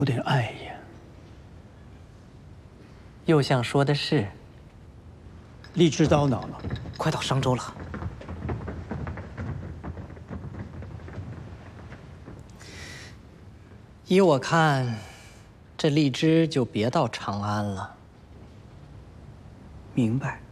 有点碍眼。 右相说的是， 荔枝到哪了？ 快到商州了。 依我看，这荔枝就别到长安了。 明白。